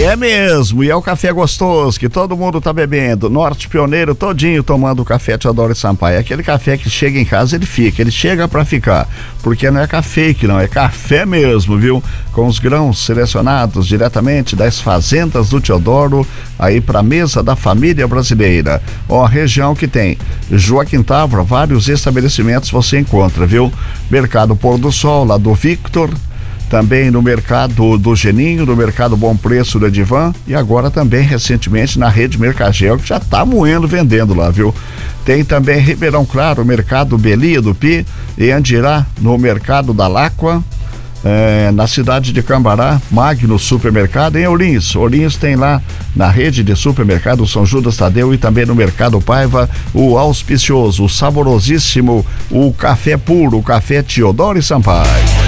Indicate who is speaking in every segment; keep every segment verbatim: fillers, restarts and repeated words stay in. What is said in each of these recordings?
Speaker 1: É mesmo, e é o café gostoso que todo mundo tá bebendo. Norte Pioneiro todinho tomando o café Teodoro Sampaio. Aquele café que chega em casa, ele fica, ele chega pra ficar. Porque não é café que não, é café mesmo, viu? Com os grãos selecionados diretamente das fazendas do Teodoro, aí pra mesa da família brasileira. Ó, a região que tem Joaquim Távora, vários estabelecimentos você encontra, viu? Mercado Pôr do Sol, lá do Victor. Também no mercado do Geninho, no mercado Bom Preço do Edivan e agora também recentemente na rede Mercagel, que já tá moendo, vendendo lá, viu? Tem também Ribeirão Claro, mercado Belia do Pi e Andirá no mercado da Láqua, é, na cidade de Cambará, Magno Supermercado em Ourinhos. Ourinhos tem lá na rede de supermercado São Judas Tadeu e também no mercado Paiva, o auspicioso, o saborosíssimo, o café puro, o café Teodoro Sampaio.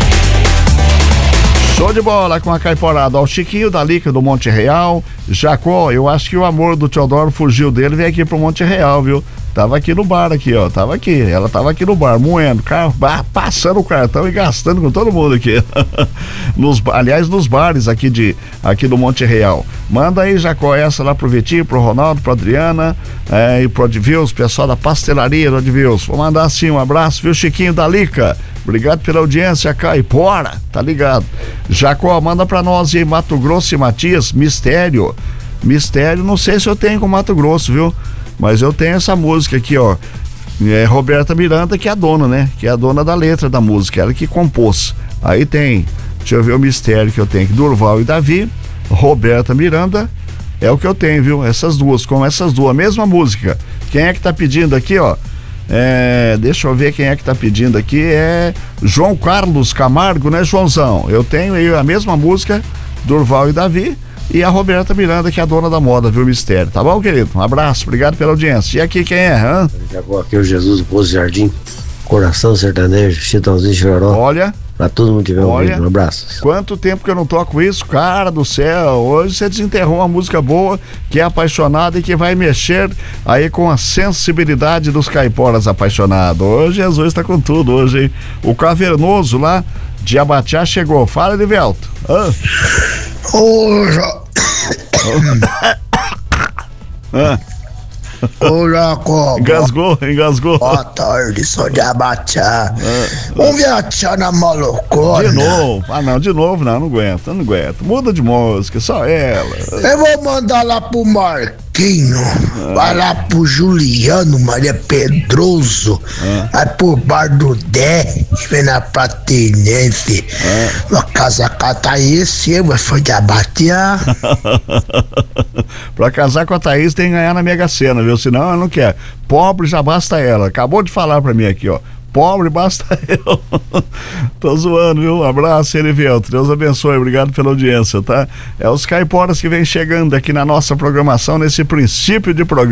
Speaker 1: Show de bola com a caiporada. Ó, o Chiquinho da Lica do Monte Real. Jacó, eu acho que o amor do Teodoro fugiu dele e veio aqui pro Monte Real, viu? Tava aqui no bar aqui, ó. Tava aqui. Ela tava aqui no bar, moendo, car... passando o cartão e gastando com todo mundo aqui. nos, aliás, nos bares aqui, de, aqui do Monte Real. Manda aí, Jacó, essa lá pro Vitinho, pro Ronaldo, pro Adriana é, e pro Advilson, pessoal da pastelaria do Advilson. Vou mandar assim um abraço, viu, Chiquinho da Lica? Obrigado pela audiência, Caipora, tá ligado? Jacó, manda pra nós aí, Mato Grosso e Matias, Mistério. Mistério, não sei se eu tenho com Mato Grosso, viu? Mas eu tenho essa música aqui, ó. É Roberta Miranda, que é a dona, né? Que é a dona da letra da música, ela que compôs. Aí tem, deixa eu ver o mistério que eu tenho aqui, Durval e Davi, Roberta Miranda, é o que eu tenho, viu? Essas duas, com essas duas, a mesma música. Quem é que tá pedindo aqui, ó? É, deixa eu ver quem é que tá pedindo aqui, é João Carlos Camargo, né, Joãozão? Eu tenho aí a mesma música, Durval e Davi, e a Roberta Miranda, que é a dona da moda, viu, Mistério? Tá bom, querido? Um abraço, obrigado pela audiência. E aqui quem é, hã?
Speaker 2: Aqui é o Jesus do Poço Jardim, Coração Sertanejo, Chitãozinho Chororó.
Speaker 1: Olha,
Speaker 2: pra todo mundo que tiver ouvindo, um abraço.
Speaker 1: Quanto tempo que eu não toco isso, cara do céu. Hoje você desenterrou uma música boa, que é apaixonada e que vai mexer aí com a sensibilidade dos caiporas apaixonados. Hoje Jesus tá com tudo, hoje, hein? O Cavernoso lá de Abateá chegou. Fala, Livelto. Ah.
Speaker 3: Ô, Jo...
Speaker 1: ah.
Speaker 3: Ô, Jacob.
Speaker 1: Engasgou, engasgou.
Speaker 3: Boa tarde, sou de Abateá. Ah. Vamos viajar na malucona.
Speaker 1: De novo. Ah, não, de novo não, não aguento, não aguento. Muda de música, só ela.
Speaker 3: Eu vou mandar lá pro Marquinho, ah. vai lá pro Juliano Maria Pedroso, ah. vai pro Bar do Dé, vem na Pratinense, ah. na Casa Cataíce, eu foi de Abateá.
Speaker 1: Pra casar com a Thaís tem que ganhar na Mega Sena, viu? Senão ela não quer. Pobre já basta ela. Acabou de falar pra mim aqui, ó. Pobre basta eu. Tô zoando, viu? Um abraço, Erivelto. Deus abençoe. Obrigado pela audiência, tá? É os caiporas que vem chegando aqui na nossa programação, nesse princípio de programa.